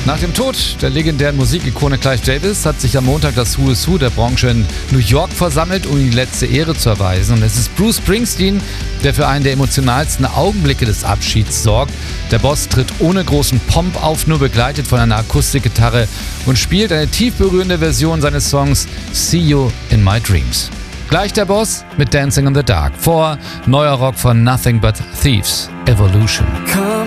Nach dem Tod der legendären Musikikone Clive Davis hat sich am Montag das Who is Who der Branche in New York versammelt, um ihm die letzte Ehre zu erweisen. Und es ist Bruce Springsteen, der für einen der emotionalsten Augenblicke des Abschieds sorgt. Der Boss tritt ohne großen Pomp auf, nur begleitet von einer Akustikgitarre und spielt eine tief berührende Version seines Songs See You in My Dreams. Gleich der Boss mit Dancing in the Dark. Vor neuer Rock von Nothing But Thieves, Evolution.